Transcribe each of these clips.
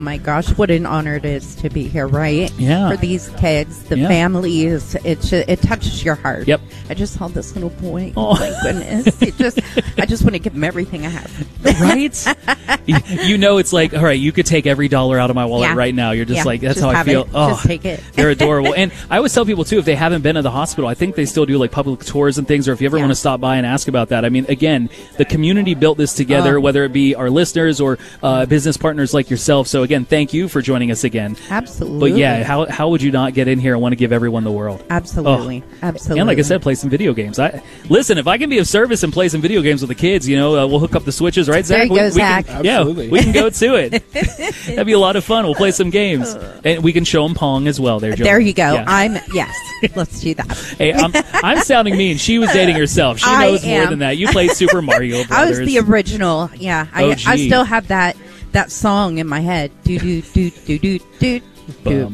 My gosh, what an honor it is to be here, right? Yeah. For these kids, the families, it touches your heart. Yep. I just saw this little boy. Oh my goodness. I just want to give him everything I have. Right? It's like, all right, you could take every dollar out of my wallet right now. You're just like, that's just how I feel. Oh, just take it. They're adorable. And I always tell people, too, if they haven't been to the hospital, I think they still do like public tours and things, or if you ever want to stop by and ask about that. I mean, again, the community built this together, whether it be our listeners or business partners like yourself. So again, thank you for joining us again. Absolutely. But yeah, how would you not get in here and want to give everyone the world? Absolutely. Absolutely. And like I said, play some video games. Listen, if I can be of service and play some video games with the kids, we'll hook up the switches, right, Zach? There you go, Zach. Absolutely. We can go to it. That'd be a lot of fun. We'll play some games. And we can show them Pong as well. There you go. Yeah. Yes, let's do that. Hey, I'm sounding mean. She was dating herself. She knows more than that. You played Super Mario Brothers. I was the original. Yeah, I still have that song in my head. Do do do do do do. There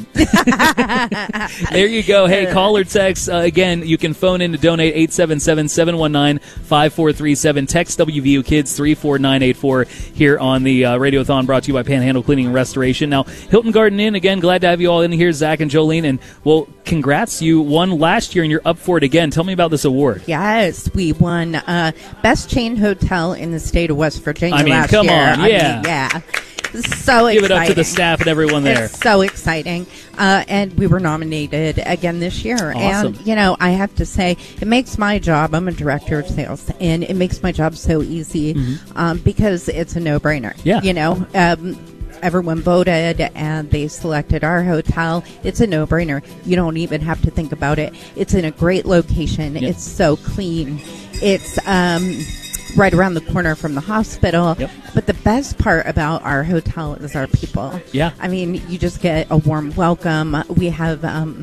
you go. Hey, call or text. Again, you can phone in to donate 877-719-5437. Text WVU Kids 34984 here on the Radiothon, brought to you by Panhandle Cleaning and Restoration. Now, Hilton Garden Inn, again, glad to have you all in here, Zach and Jolene. And, well, congrats. You won last year and you're up for it again. Tell me about this award. Yes, we won Best Chain Hotel in the state of West Virginia last year. I mean, Yeah. yeah. So Give exciting. it up to the staff and everyone there. It's so exciting. And we were nominated again this year. Awesome. And, I have to say, it makes my job, I'm a director of sales, and it makes my job so easy because it's a no-brainer. Yeah. Everyone voted, and they selected our hotel. It's a no-brainer. You don't even have to think about it. It's in a great location. Yep. It's so clean. It's right around the corner from the hospital. Yep. But the best part about our hotel is our people. Yeah. I mean, you just get a warm welcome. We have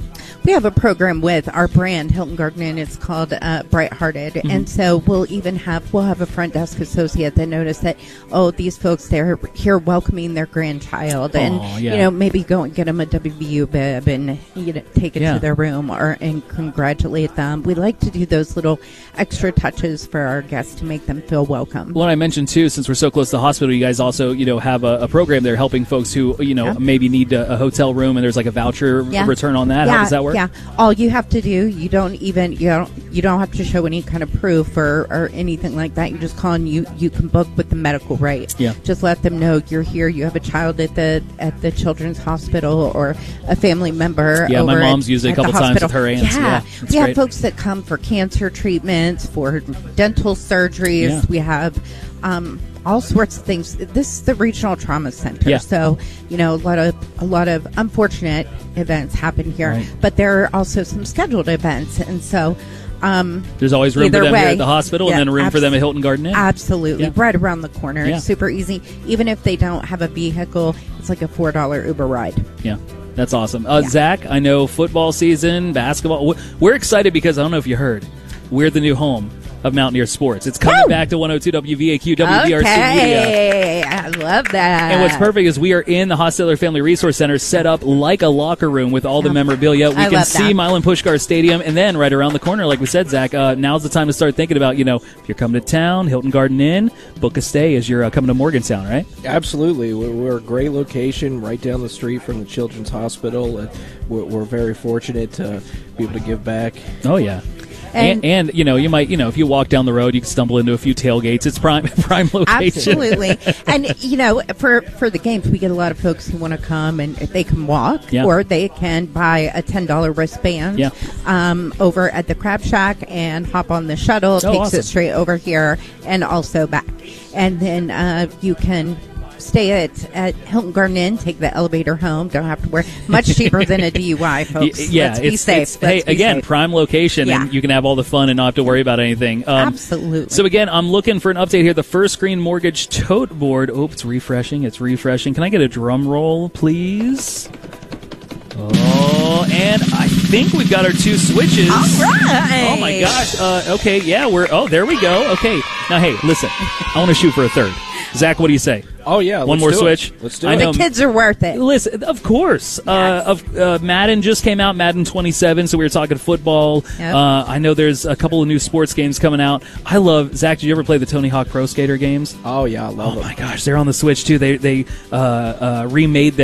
a program with our brand, Hilton Garden Inn. It's called Bright Hearted. And so we'll have a front desk associate that noticed that, these folks, they're here welcoming their grandchild. And, maybe go and get them a WVU bib and, take it to their room and congratulate them. We like to do those little extra touches for our guests to make them feel welcome. Well, I mentioned, too, since we're so close to the hospital, you guys also, have a program there helping folks who, maybe need a hotel room, and there's like a voucher return on that. How does that work? Yeah. All you have to do, you don't have to show any kind of proof or anything like that. You just call and you can book with the medical rate. Yeah. Just let them know you're here. You have a child at the children's hospital or a family member. Yeah, my mom's used it a couple times with her aunts. Yeah. We have have folks that come for cancer treatments, for dental surgeries. Yeah. We have all sorts of things. This is the Regional Trauma Center. Yeah. So, a lot of unfortunate events happen here, right. but there are also some scheduled events. And so, there's always room for them here at the hospital, and then room for them at Hilton Garden Inn. Absolutely. Yeah. Right around the corner. Yeah. It's super easy. Even if they don't have a vehicle, it's like a $4 Uber ride. Yeah. That's awesome. Zach, I know football season, basketball. We're excited because I don't know if you heard, we're the new home of Mountaineer Sports. It's coming back to 102 WVAQ, WVRC Media. I love that. And what's perfect is we are in the Hostetler Family Resource Center, set up like a locker room with all the memorabilia. We can see Milan Puskar Stadium, and then right around the corner, like we said, Zach, now's the time to start thinking about, if you're coming to town, Hilton Garden Inn, book a stay as you're coming to Morgantown, right? Absolutely. We're a great location right down the street from the Children's Hospital. We're very fortunate to be able to give back. Oh, yeah. And you might, if you walk down the road, you can stumble into a few tailgates. It's prime location. Absolutely. And, for the games, we get a lot of folks who want to come, and they can walk, or they can buy a $10 wristband over at the Crab Shack and hop on the shuttle. Takes it straight over here and also back. And then you can stay at Hilton Garden Inn, take the elevator home. Don't have to worry. Much cheaper than a DUI, folks. Yeah, Let's be safe. Safe. Prime location, and you can have all the fun and not have to worry about anything. Absolutely. So again, I'm looking for an update here. The First Screen Mortgage Tote Board. Oh, it's refreshing. Can I get a drum roll, please? Oh, and I think we've got our two switches. All right. Oh, my gosh. Okay, yeah, there we go. Okay. Now, hey, listen, I want to shoot for a third. Zach, what do you say? Oh, yeah. One more Switch? Let's do it. The kids are worth it. Listen, of course. Yes. Madden just came out, Madden 27, so we were talking football. Yep. I know there's a couple of new sports games coming out. I love, Zach, did you ever play the Tony Hawk Pro Skater games? Oh, yeah, I love Oh, them. my gosh, they're on the Switch, too. They remade them.